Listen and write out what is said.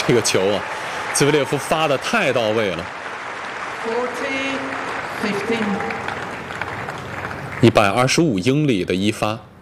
这个球啊，兹维列夫发的太到位了。125英里的一发。